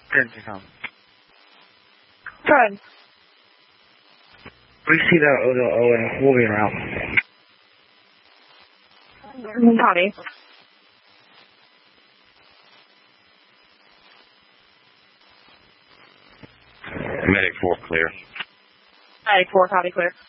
Pentagon. Good. We see the ON moving around. Copy. Medic 4 clear. Medic 4, copy, clear.